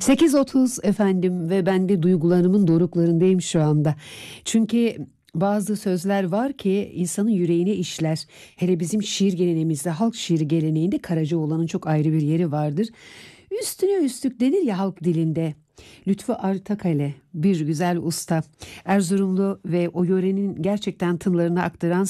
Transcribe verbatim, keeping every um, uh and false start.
sekiz otuz efendim ve ben de duygularımın doruklarındayım şu anda. Çünkü bazı sözler var ki insanın yüreğine işler. Hele bizim şiir geleneğimizde, halk şiiri geleneğinde Karacaoğlan'ın çok ayrı bir yeri vardır. Üstüne üstlük denir ya halk dilinde. Lütfü Artakale bir güzel usta. Erzurumlu ve o yörenin gerçekten tınlarını aktaran